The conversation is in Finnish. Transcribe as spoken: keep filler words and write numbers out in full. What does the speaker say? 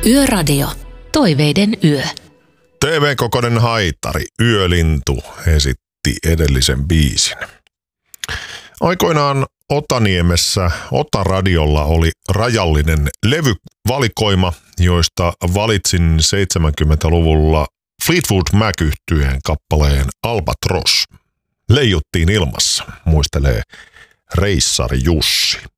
Yöradio. Toiveiden yö. T V-kokoinen haitari, Yölintu, esitti edellisen biisin. Aikoinaan Otaniemessä Otaradiolla oli rajallinen levyvalikoima, joista valitsin seitsemänkymmentäluvulla Fleetwood Mac-yhtyeen kappaleen Albatross. Leijuttiin ilmassa, muistelee reissari Jussi.